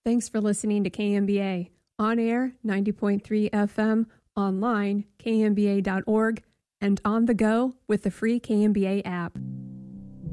Thanks for listening to KMBA. On air, 90.3 FM, online, kmba.org, and on the go with the free KMBA app.